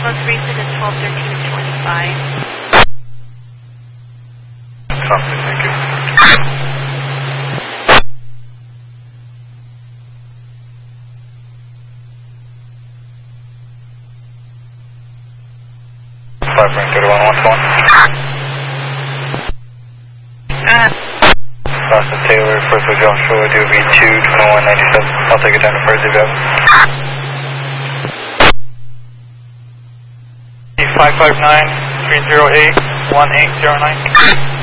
Most recent is 12-13-25. Copy, thank you. 5.31-121. Boston Taylor, first with Joshua, DOB 22197. I'll take it down to first if you have it. 559-308-1809.